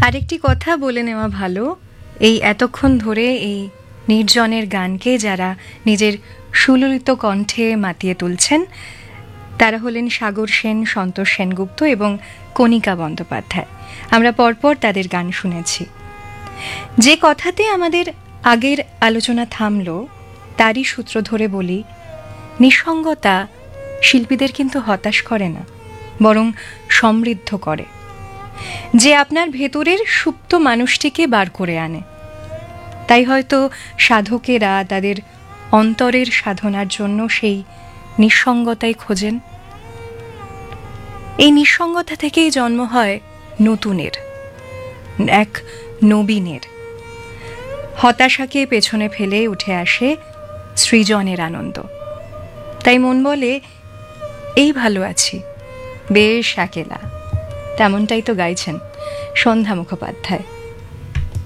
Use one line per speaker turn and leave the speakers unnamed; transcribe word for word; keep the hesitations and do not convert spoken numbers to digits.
আরেকটি কথা বলে নেওয়া ভালো, এই এতক্ষণ ধরে এই নির্জনের গানকে যারা নিজের সুললিত কণ্ঠে মাতিয়ে তুলছেন তারা হলেন সাগর সেন, সন্তোষ সেনগুপ্ত এবং কণিকা বন্দ্যোপাধ্যায়। আমরা পরপর তাদের গান শুনেছি। যে কথাতে আমাদের আগের আলোচনা থামল তারই সূত্র ধরে বলি, নিঃসঙ্গতা শিল্পীদের কিন্তু হতাশ করে না, বরং সমৃদ্ধ করে। যে আপনার ভেতরের সুপ্ত মানুষটিকে বার করে আনে। তাই হয়তো সাধকেরা তাদের অন্তরের সাধনার জন্য সেই নিঃসঙ্গতাই খোঁজেন। এই নিঃসঙ্গতা থেকেই জন্ম হয় নতুনের, এক নবীনের। হতাশাকে পেছনে ফেলে উঠে আসে সৃজনের আনন্দ। তাই মন বলে, এই ভালো আছি, বেশ একেলা। তেমনটাই তো গাইছেন সন্ধ্যা মুখোপাধ্যায়।